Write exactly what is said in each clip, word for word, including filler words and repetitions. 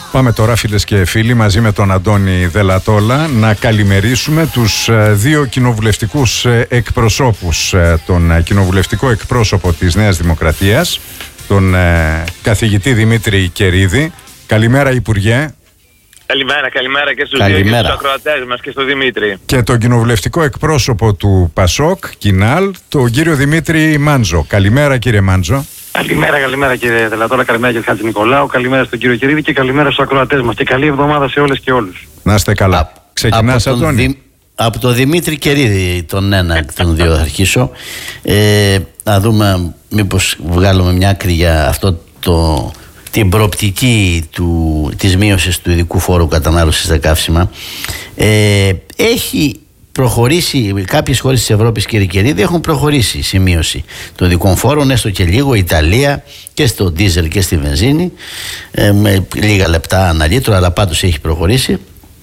Πάμε τώρα, φίλες και φίλοι, μαζί με τον Αντώνη Δελατόλα να καλημερίσουμε τους δύο κοινοβουλευτικούς εκπροσώπους, τον κοινοβουλευτικό εκπρόσωπο της Νέας Δημοκρατίας, τον καθηγητή Δημήτρη Κερίδη. Καλημέρα, Υπουργέ. Καλημέρα, καλημέρα και στους δύο και στους ακροατές μας και στον Δημήτρη. Και τον κοινοβουλευτικό εκπρόσωπο του ΠΑΣΟΚ, Κινάλ, τον κύριο Δημήτρη Μάντζο. Καλημέρα, κύριε Μάντζο. Καλημέρα, καλημέρα κύριε Δελατόλα, καλημέρα κύριε Χατζηνικολάου, καλημέρα στον κύριο Κερίδη και καλημέρα στους ακροατές μας και καλή εβδομάδα σε όλες και όλους. Να είστε καλά. Α, Ξεκινάς, από Αντώνη. Δη, από τον Δημήτρη Κερίδη, τον ένα εκ των δύο θα αρχίσω. Ε, να δούμε μήπως βγάλουμε μια άκρη για αυτό το... την προοπτική του, της μείωσης του ειδικού φόρου κατανάλωσης στα καύσιμα. Ε, έχει προχωρήσει, κάποιες χώρες της Ευρώπης, κύριε Κερίδη, έχουν προχωρήσει στη μείωση των ειδικών φόρων, έστω και λίγο, η Ιταλία και στο ντίζελ και στη βενζίνη, ε, με λίγα λεπτά ανά λίτρο, αλλά πάντως έχει προχωρήσει.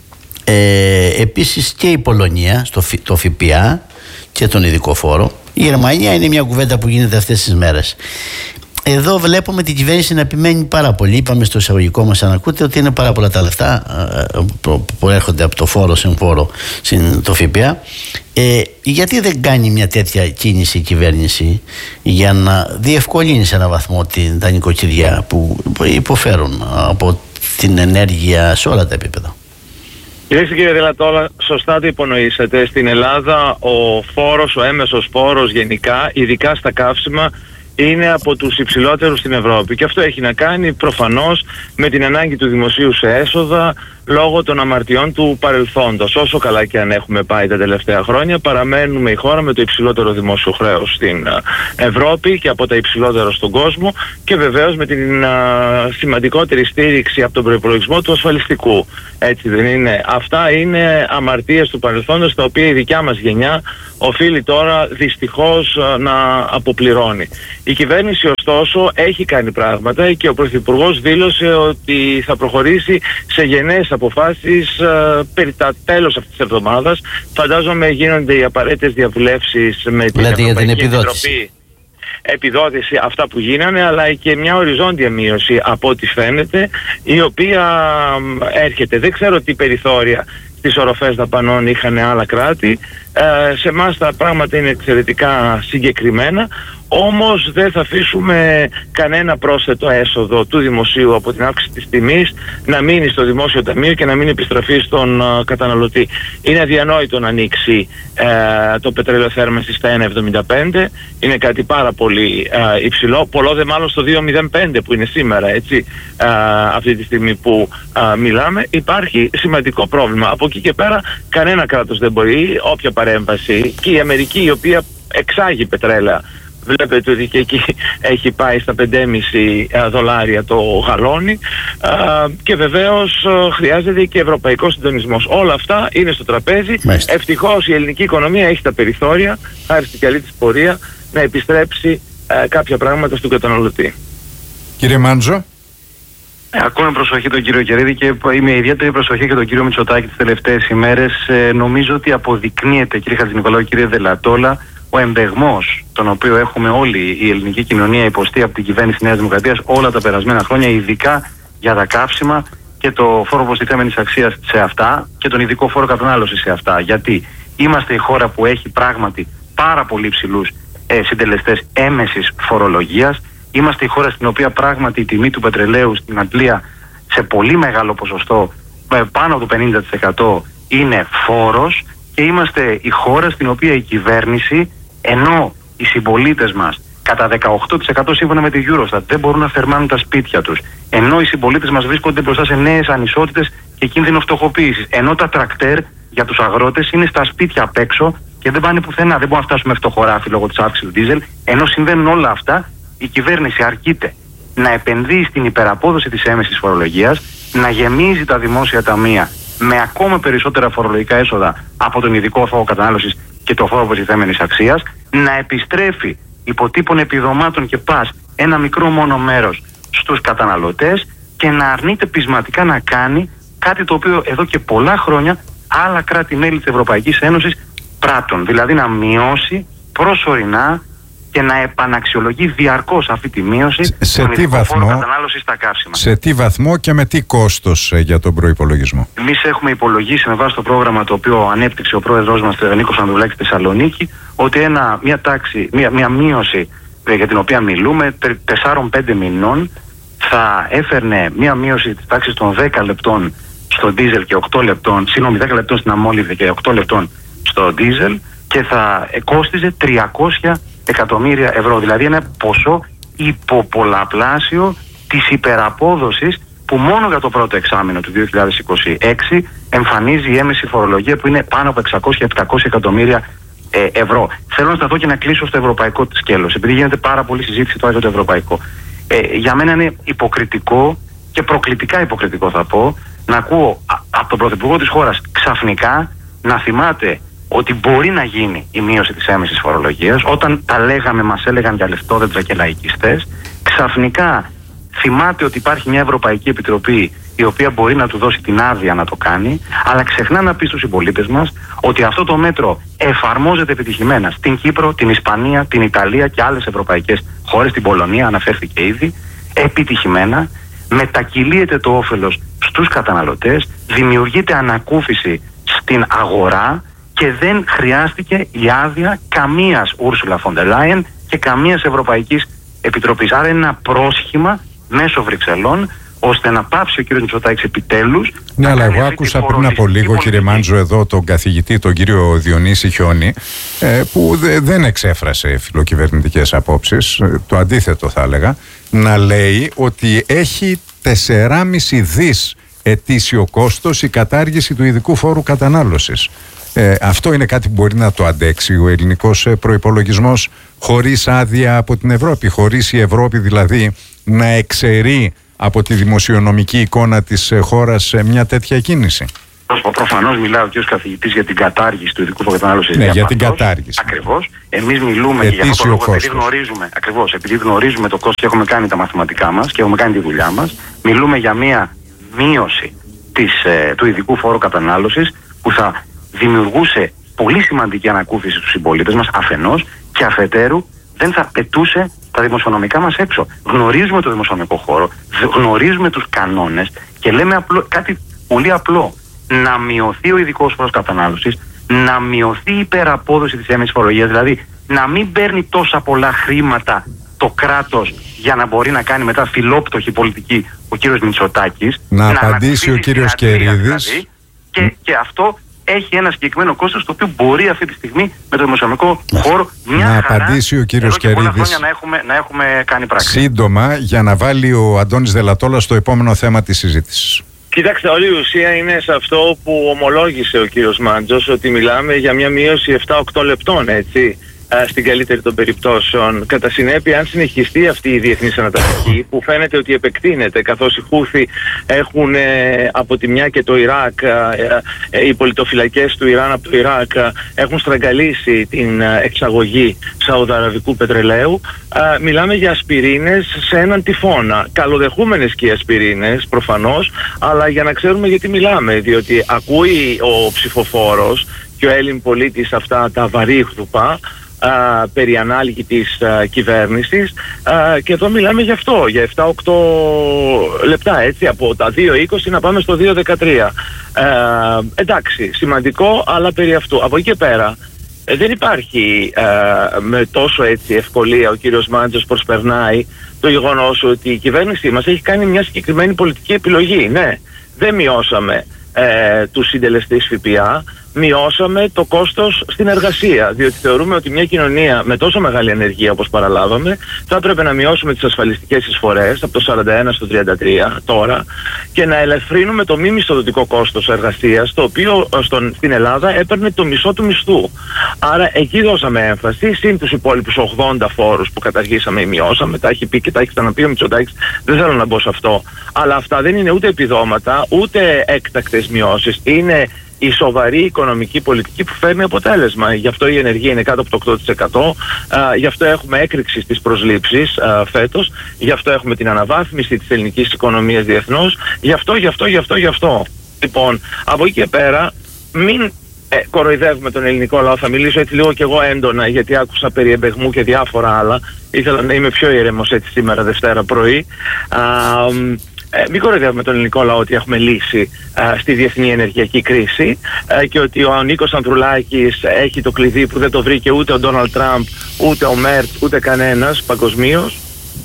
Ε, επίσης και η Πολωνία, στο, το ΦΠΑ και τον ειδικό φόρο. Η Γερμανία είναι μια κουβέντα που γίνεται αυτές τις μέρες. Εδώ βλέπουμε την κυβέρνηση να επιμένει πάρα πολύ. Είπαμε στο εισαγωγικό μας, αν ακούτε, ότι είναι πάρα πολλά τα λεφτά που έρχονται από το φόρο, συμφόρο, το ΦΠΑ. Ε, γιατί δεν κάνει μια τέτοια κίνηση η κυβέρνηση για να διευκολύνει σε έναν βαθμό την, τα νοικοκυριά που υποφέρουν από την ενέργεια σε όλα τα επίπεδα? Κύριε κύριε Δελατόλα, σωστά το υπονοήσατε. Στην Ελλάδα ο φόρος, ο έμεσος φόρος γενικά, ειδικά στα καύσιμα, είναι από τους υψηλότερους στην Ευρώπη και αυτό έχει να κάνει προφανώς με την ανάγκη του δημοσίου σε έσοδα λόγω των αμαρτιών του παρελθόντος. Όσο καλά και αν έχουμε πάει τα τελευταία χρόνια, παραμένουμε η χώρα με το υψηλότερο δημόσιο χρέος στην Ευρώπη και από τα υψηλότερα στον κόσμο και βεβαίως με την α, σημαντικότερη στήριξη από τον προϋπολογισμό του ασφαλιστικού. Έτσι δεν είναι? Αυτά είναι αμαρτίες του παρελθόντος, τα οποία η δικιά μας γενιά οφείλει τώρα δυστυχώς να αποπληρώνει. Η κυβέρνηση ωστόσο έχει κάνει πράγματα και ο Πρωθυπουργός δήλωσε ότι θα προχωρήσει σε γενναίες αποφάσεις uh, περί τα τέλος αυτής της εβδομάδας. Φαντάζομαι γίνονται οι απαραίτητες διαβουλεύσεις με την Ευρωπαϊκή Επιτροπή. Επιδότηση, αυτά που γίνανε, αλλά και μια οριζόντια μείωση από ό,τι φαίνεται, η οποία έρχεται. Δεν ξέρω τι περιθώρια στις οροφές δαπανών είχαν άλλα κράτη. Ε, σε εμάς τα πράγματα είναι εξαιρετικά συγκεκριμένα, όμως δεν θα αφήσουμε κανένα πρόσθετο έσοδο του δημοσίου από την αύξηση της τιμής να μείνει στο δημόσιο ταμείο και να μην επιστραφεί στον uh, καταναλωτή. Είναι αδιανόητο να ανοίξει uh, το πετρέλαιο θέρμανσης στα ένα εβδομήντα πέντε, είναι κάτι πάρα πολύ uh, υψηλό, πολλό δε μάλλον στο δύο μηδέν πέντε που είναι σήμερα, έτσι, uh, αυτή τη στιγμή που uh, μιλάμε. Υπάρχει σημαντικό πρόβλημα. Από εκεί και πέρα κανένα κράτος δεν μπορεί, όποια παρέμβαση, και η Αμερική, η οποία εξάγει πετρέλαια, βλέπετε ότι και εκεί έχει πάει στα πέντε κόμμα πέντε δολάρια το γαλόνι, και βεβαίως χρειάζεται και ευρωπαϊκός συντονισμός. Όλα αυτά είναι στο τραπέζι. Μάλιστα. Ευτυχώς η ελληνική οικονομία έχει τα περιθώρια, χάρη στην καλή της πορεία, να επιστρέψει κάποια πράγματα στον καταναλωτή. Κύριε Μάντζο. Ε, ακούω με προσοχή τον κύριο Κερίδη και με ιδιαίτερη προσοχή και τον κύριο Μητσοτάκη τις τελευταίες ημέρες. Ε, νομίζω ότι αποδεικνύεται, κύριε Χατζηνικολάου, κύριε Δελατόλα, ο εμπεγμός τον οποίο έχουμε όλη η ελληνική κοινωνία υποστεί από την κυβέρνηση Νέας Δημοκρατίας όλα τα περασμένα χρόνια, ειδικά για τα καύσιμα και το φόρο προστιθέμενης αξίας σε αυτά και τον ειδικό φόρο κατανάλωσης σε αυτά. Γιατί είμαστε η χώρα που έχει πράγματι πάρα πολύ υψηλούς ε, συντελεστές έμεσης φορολογίας. Είμαστε η χώρα στην οποία πράγματι η τιμή του πετρελαίου στην Αγγλία σε πολύ μεγάλο ποσοστό, πάνω από το πενήντα τοις εκατό, είναι φόρος. Και είμαστε η χώρα στην οποία η κυβέρνηση, ενώ οι συμπολίτες μας κατά δεκαοκτώ τοις εκατό σύμφωνα με τη Eurostat δεν μπορούν να θερμάνουν τα σπίτια τους, ενώ οι συμπολίτες μας βρίσκονται μπροστά σε νέες ανισότητες και κίνδυνο φτωχοποίησης, ενώ τα τρακτέρ για τους αγρότες είναι στα σπίτια απ' έξω και δεν πάνε πουθενά, δεν μπορούν να φτάσουμε φτωχοράφι λόγω της αύξησης του ντίζελ, ενώ συμβαίνουν όλα αυτά, η κυβέρνηση αρκείται να επενδύει στην υπεραπόδοση της έμεσης φορολογίας, να γεμίζει τα δημόσια ταμεία με ακόμα περισσότερα φορολογικά έσοδα από τον ειδικό φόρο κατανάλωσης και το φόρο προστιθέμενης αξίας, να επιστρέφει υποτύπων επιδομάτων και πας ένα μικρό μόνο μέρος στους καταναλωτές και να αρνείται πεισματικά να κάνει κάτι το οποίο εδώ και πολλά χρόνια άλλα κράτη-μέλη της Ευρωπαϊκής Ένωσης πράττουν, δηλαδή να μειώσει προσωρινά και να επαναξιολογεί διαρκώς αυτή τη μείωση σε των ειδικών φόρων βαθμό, κατανάλωσης στα καύσιμα. Σε τι βαθμό και με τι κόστος για τον προϋπολογισμό? Εμείς έχουμε υπολογίσει με βάση το πρόγραμμα το οποίο ανέπτυξε ο πρόεδρος μας, Νίκος Ανδρουλάκης, στη Θεσσαλονίκη, ότι ένα, μια, τάξη, μια, μια μείωση για την οποία μιλούμε τεσσάρων πέντε μηνών θα έφερνε μια μείωση της τάξης των δέκα λεπτών στο ντίζελ και οκτώ λεπτών, συγγνώμη, δέκα λεπτών στην αμόλυβδη και οκτώ λεπτών στο ντίζελ, και θα κόστιζε τριακόσια εκατομμύρια ευρώ. Δηλαδή ένα ποσό υποπολαπλάσιο της υπεραπόδοσης που μόνο για το πρώτο εξάμηνο του δύο χιλιάδες είκοσι έξι εμφανίζει η έμεση φορολογία, που είναι πάνω από εξακόσια με επτακόσια εκατομμύρια ε, ευρώ. Θέλω να σταθώ και να κλείσω στο ευρωπαϊκό σκέλος, επειδή γίνεται πάρα πολύ συζήτηση τώρα για το ευρωπαϊκό. Ε, για μένα είναι υποκριτικό και προκλητικά υποκριτικό, θα πω, να ακούω α, από τον πρωθυπουργό της χώρας ξαφνικά να θυμάται ότι μπορεί να γίνει η μείωση της έμεσης φορολογίας. Όταν τα λέγαμε, μας έλεγαν για λεφτόδεντρα και λαϊκιστές. Ξαφνικά θυμάται ότι υπάρχει μια Ευρωπαϊκή Επιτροπή η οποία μπορεί να του δώσει την άδεια να το κάνει, αλλά ξεχνά να πει στους συμπολίτες μας ότι αυτό το μέτρο εφαρμόζεται επιτυχημένα στην Κύπρο, την Ισπανία, την Ιταλία και άλλες ευρωπαϊκές χώρες, την Πολωνία αναφέρθηκε ήδη, επιτυχημένα, μετακυλίεται το όφελος στους καταναλωτές, δημιουργείται ανακούφιση στην αγορά και δεν χρειάστηκε η άδεια καμίας Ursula von der Leyen και καμίας Ευρωπαϊκής Επιτροπής. Άρα είναι ένα πρόσχημα μέσω Βρυξελών, ώστε να πάψει ο κ. Μητσοτάκης επιτέλους. Ναι, αλλά εγώ άκουσα πριν από λίγο, πολιτική. Κύριε Μάντζο, εδώ τον καθηγητή, τον κύριο Διονύση Χιόνι, που δεν εξέφρασε φιλοκυβερνητικές απόψεις, το αντίθετο θα έλεγα, να λέει ότι έχει τεσσεράμισι δις ετήσιο κόστος η κατάργηση του ειδικού φόρου κατανάλωσης. Ε, αυτό είναι κάτι που μπορεί να το αντέξει ο ελληνικός προϋπολογισμός χωρίς άδεια από την Ευρώπη, χωρίς η Ευρώπη δηλαδή να εξαιρεί από τη δημοσιονομική εικόνα της χώρας μια τέτοια κίνηση? Προφανώς μιλάω ο κ. καθηγητής για την κατάργηση του ειδικού φόρου κατανάλωσης. Ναι, για την κατάργηση. Ακριβώς. Εμείς μιλούμε και για αυτό το λόγο, επειδή γνωρίζουμε, ακριβώς, επειδή γνωρίζουμε το κόστος και έχουμε κάνει τα μαθηματικά μας και έχουμε κάνει τη δουλειά μας, μιλούμε για μια μείωση της, ε, του ειδικού φόρου κατανάλωσης που θα δημιουργούσε πολύ σημαντική ανακούφιση στους συμπολίτες μας αφενός, και αφετέρου δεν θα πετούσε τα δημοσιονομικά μας έξω. Γνωρίζουμε το δημοσιονομικό χώρο, γνωρίζουμε τους κανόνες και λέμε απλό, κάτι πολύ απλό. Να μειωθεί ο ειδικός φόρος κατανάλωσης, να μειωθεί η υπεραπόδοση της έμεσης φορολογίας, δηλαδή να μην παίρνει τόσα πολλά χρήματα το κράτος για να μπορεί να κάνει μετά φιλόπτωχη πολιτική ο κύριος Μητσοτάκης. Να, να απαντήσει ο κύριος Κερίδης. Δηλαδή, και, και αυτό έχει ένα συγκεκριμένο κόστος, το οποίο μπορεί αυτή τη στιγμή με το δημοσιονομικό χώρο μια να χαρά, απαντήσει ο κύριος Κερίδης, πολλά Κερίδης χρόνια να έχουμε, να έχουμε κάνει πράξη. Σύντομα, για να βάλει ο Αντώνης Δελατόλας στο επόμενο θέμα της συζήτησης. Κοιτάξτε, όλη η ουσία είναι σε αυτό που ομολόγησε ο κύριος Μάντζος, ότι μιλάμε για μια μείωση επτά οκτώ λεπτών, έτσι, στην καλύτερη των περιπτώσεων. Κατά συνέπεια, αν συνεχιστεί αυτή η διεθνής αναταραχή, που φαίνεται ότι επεκτείνεται, καθώς οι Χούθι έχουν ε, από τη μια και το Ιράκ, ε, ε, οι πολιτοφυλακές του Ιράν από το Ιράκ ε, έχουν στραγγαλίσει την ε, εξαγωγή σαουδαραβικού πετρελαίου, ε, μιλάμε για ασπιρίνες σε έναν τυφώνα. Καλοδεχούμενες και οι ασπιρίνες, προφανώς, αλλά για να ξέρουμε γιατί μιλάμε, διότι ακούει ο ψηφοφόρος και ο Έλλην πολίτης αυτά τα βαρύχτουπα α, περί ανάλογη της α, κυβέρνησης, α, και εδώ μιλάμε γι' αυτό, για επτά οκτώ λεπτά, έτσι, από τα δύο είκοσι να πάμε στο δύο δεκατρία. Ε, εντάξει, σημαντικό, αλλά περί αυτού. Από εκεί και πέρα ε, δεν υπάρχει ε, με τόσο έτσι ευκολία ο κύριος Μάντζος προσπερνάει το γεγονός ότι η κυβέρνησή μας έχει κάνει μια συγκεκριμένη πολιτική επιλογή. Ναι, δεν μειώσαμε ε, τους συντελεστές ΦΠΑ, μειώσαμε το κόστος στην εργασία, διότι θεωρούμε ότι μια κοινωνία με τόσο μεγάλη ανεργία όπως παραλάβαμε θα έπρεπε να μειώσουμε τις ασφαλιστικές εισφορές από το σαράντα ένα στο τριάντα τρία τώρα και να ελαφρύνουμε το μη μισθοδοτικό κόστος εργασίας, το οποίο στον, στην Ελλάδα έπαιρνε το μισό του μισθού. Άρα εκεί δώσαμε έμφαση, συν τους υπόλοιπους ογδόντα φόρους που καταργήσαμε ή μειώσαμε, τα έχει πει και τα έχει ξαναπεί ο Μητσοτάκης, δεν θέλω να μπω σε αυτό, αλλά αυτά δεν είναι ούτε επιδόματα ούτε έκτακτες μειώσεις, είναι η σοβαρή οικονομική πολιτική που φέρνει αποτέλεσμα. Γι' αυτό η ενεργεία είναι κάτω από το οκτώ τοις εκατό, α, γι' αυτό έχουμε έκρηξη στις προσλήψεις α, φέτος, γι' αυτό έχουμε την αναβάθμιση της ελληνικής οικονομίας διεθνώς, γι' αυτό, γι' αυτό, γι' αυτό, γι' αυτό. Λοιπόν, από εκεί και πέρα, μην ε, κοροϊδεύουμε τον ελληνικό λαό. Θα μιλήσω έτσι λίγο κι εγώ έντονα, γιατί άκουσα περί εμπεγμού και διάφορα άλλα. Ήθελα να είμαι πιο ήρεμος έτσι σήμερα Δευτέρα πρωί. Α, ε, μην κοροϊδεύουμε τον ελληνικό λαό ότι έχουμε λύση α, στη διεθνή ενεργειακή κρίση α, και ότι ο Νίκος Ανδρουλάκης έχει το κλειδί που δεν το βρήκε ούτε ο Ντόναλντ Τραμπ, ούτε ο Μέρτ, ούτε κανένας παγκοσμίως.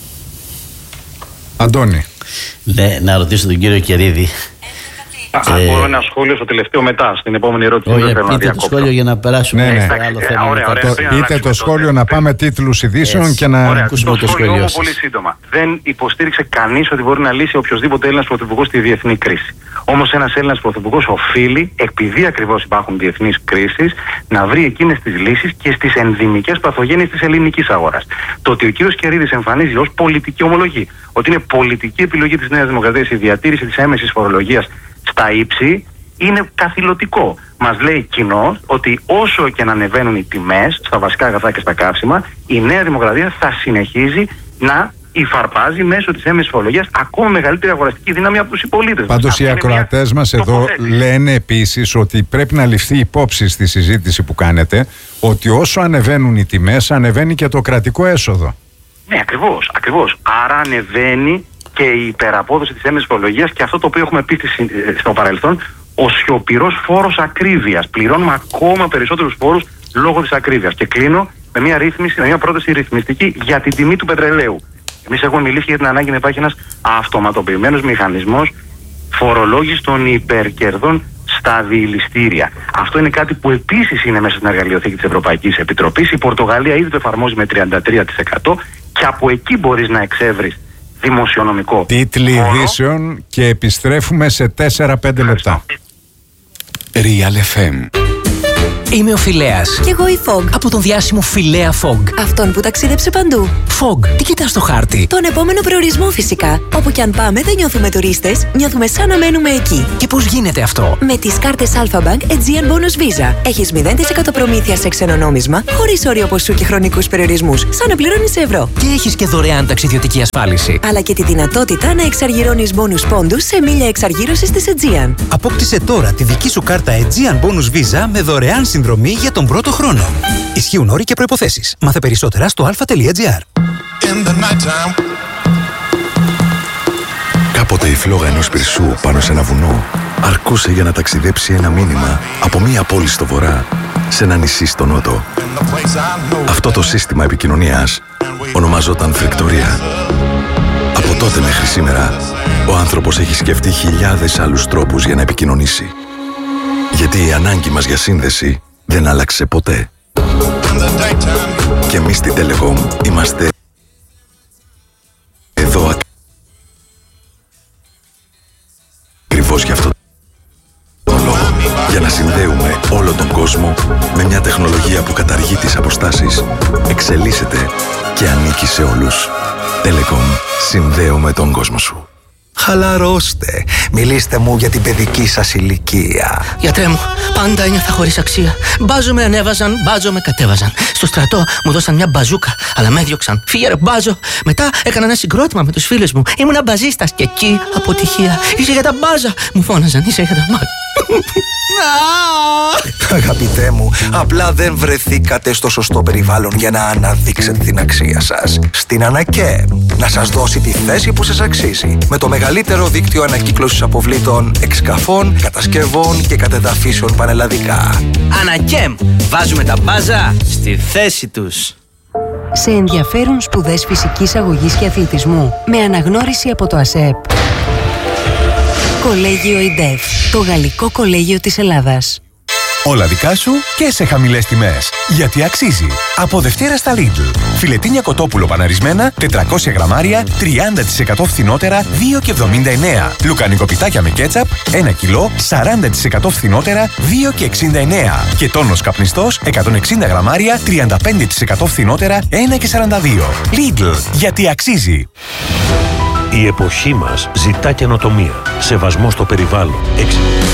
Αντώνη. Ναι, να ρωτήσω τον κύριο Κερίδη. Αν ε... μπορώ ένα σχόλιο στο τελευταίο μετά, στην επόμενη ερώτηση. Όχι, πείτε το σχόλιο για να περάσουμε ναι, ναι. στο άλλο θέμα. Ωραία, ωραία, το, πείτε το σχόλιο τότε. Να πάμε τίτλους ειδήσεων yes. και να ωραία, ακούσουμε το, το σχόλιο σας. Πολύ σύντομα. Δεν υποστήριξε κανείς ότι μπορεί να λύσει οποιοδήποτε Έλληνας πρωθυπουργός στη διεθνή κρίση. Όμως ένας Έλληνας πρωθυπουργός οφείλει, επειδή ακριβώς υπάρχουν διεθνείς κρίσεις, να βρει εκείνες τις λύσεις και στις ενδυμικές παθογένειες της ελληνικής αγοράς. Το ότι ο κύριος Κερίδης εμφανίζει ως πολιτική ομολογή ότι είναι πολιτική επιλογή της Νέας Δημοκρατίας η διατήρηση της έμεσης φορολογίας στα ύψη, είναι καθηλωτικό. Μας λέει κοινώς ότι όσο και να ανεβαίνουν οι τιμές στα βασικά αγαθά και στα καύσιμα, η Νέα Δημοκρατία θα συνεχίζει να υφαρπάζει μέσω της έμεσης φορολογίας ακόμα μεγαλύτερη αγοραστική δύναμη από τους συμπολίτες. Πάντως οι ακροατές μας εδώ λένε επίσης ότι πρέπει να ληφθεί υπόψη στη συζήτηση που κάνετε ότι όσο ανεβαίνουν οι τιμές, ανεβαίνει και το κρατικό έσοδο. Ναι, ακριβώς, ακριβώς. Άρα ανεβαίνει και η υπεραπόδοση της έμεσης φορολογίας και αυτό το οποίο έχουμε πει στο παρελθόν, ο σιωπηρός φόρος ακρίβειας. Πληρώνουμε ακόμα περισσότερους φόρους λόγω της ακρίβειας. Και κλείνω με μια ρύθμιση, με μια πρόταση ρυθμιστική για την τιμή του πετρελαίου. Εμείς έχουμε μιλήσει για την ανάγκη να υπάρχει ένας αυτοματοποιημένος μηχανισμός φορολόγησης των υπερκερδών στα διηληστήρια. Αυτό είναι κάτι που επίσης είναι μέσα στην εργαλειοθήκη της Ευρωπαϊκής Επιτροπής. Η Πορτογαλία ήδη το εφαρμόζει με τριάντα τρία τοις εκατό και από εκεί μπορείς να εξεύρεις δημοσιονομικό. Τίτλοι ειδήσεων και επιστρέφουμε σε τέσσερα πέντε λεπτά. Real εφ εμ. Είμαι ο Φιλέας. Κι εγώ η Fog. Από τον διάσημο Φιλέα Fog. Αυτόν που ταξίδεψε παντού. Fog, τι κοιτάς στο χάρτη? Τον επόμενο προορισμό φυσικά. Όπου κι αν πάμε δεν νιώθουμε τουρίστες, νιώθουμε σαν να μένουμε εκεί. Και πώς γίνεται αυτό? Με τις κάρτες Alpha Bank Aegean Bonus Visa. Έχεις μηδέν τοις εκατό προμήθεια σε ξένο νόμισμα, χωρίς όριο ποσού και χρονικούς περιορισμούς, σαν να πληρώνεις ευρώ. Και έχεις και δωρεάν ταξιδιωτική ασφάλιση. Αλλά και τη δυνατότητα να εξαργυρώνεις bonus πόντους σε μίλια εξαργύρωσης της Aegean. Απόκτησε τώρα τη δική σου κάρτα Aegean Bonus Visa με δωρεάν συνδρομή για τον πρώτο χρόνο. Ισχύουν όροι και προϋποθέσεις. Μάθε περισσότερα στο αλφα τελεία τζι άρ. Κάποτε η φλόγα ενός πυρσού πάνω σε ένα βουνό αρκούσε για να ταξιδέψει ένα μήνυμα από μία πόλη στο βορρά σε ένα νησί στο νότο. Αυτό το σύστημα επικοινωνίας ονομαζόταν φρεκτορία. Από τότε μέχρι σήμερα, ο άνθρωπος έχει σκεφτεί χιλιάδες άλλους τρόπους για να επικοινωνήσει. Γιατί η ανάγκη μας για σύνδεση δεν άλλαξε ποτέ. Και εμείς στην Telecom είμαστε εδώ ακριβώς γι' αυτό το λόγο. Για να συνδέουμε όλο τον κόσμο με μια τεχνολογία που καταργεί τις αποστάσεις, εξελίσσεται και ανήκει σε όλους. Telecom, συνδέουμε τον κόσμο σου. Χαλαρώστε. Μιλήστε μου για την παιδική σας ηλικία. Γιατρέ μου, πάντα ένιωθα χωρίς αξία. Μπάζο με ανέβαζαν, μπάζο με κατέβαζαν. Στο στρατό μου δώσαν μια μπαζούκα, αλλά με έδιωξαν. Φύγε ρε μπάζο. Μετά έκανα ένα συγκρότημα με τους φίλους μου. Ήμουνα μπαζίστας και εκεί αποτυχία. Είσαι για τα μπάζα. Μου φώναζαν, είσαι για τα μπάζα. Αγαπητέ μου, απλά δεν βρεθήκατε στο σωστό περιβάλλον για να αναδείξετε την αξία σας. Στην Ανακέ, να σας δώσει τη θέση που σας αξίζει. Με το μεγαλύτερο δίκτυο ανακύκλωσης αποβλήτων, εξκαφών, κατασκευών και κατεδαφίσεων πανελλαδικά. Ανακέμ, βάζουμε τα μπάζα στη θέση τους. Σε ενδιαφέρουν σπουδές φυσικής αγωγής και αθλητισμού με αναγνώριση από το ΑΣΕΠ. Κολέγιο ΙΝΤΕΦ, το γαλλικό κολέγιο της Ελλάδας. Όλα δικά σου και σε χαμηλές τιμές. Γιατί αξίζει. Από Δευτέρα στα Lidl. Φιλετίνια κοτόπουλο παναρισμένα, τετρακόσια γραμμάρια, τριάντα τοις εκατό φθηνότερα, δύο και εβδομήντα εννέα. Λουκανικοπιτάκια με κέτσαπ, ένα κιλό, σαράντα τοις εκατό φθηνότερα, δύο και εξήντα εννέα. Και τόνος καπνιστός, εκατόν εξήντα γραμμάρια, τριάντα πέντε τοις εκατό φθηνότερα, ένα και σαράντα δύο. Lidl. Γιατί αξίζει. Η εποχή μας ζητά καινοτομία, σεβασμό στο περιβάλλον,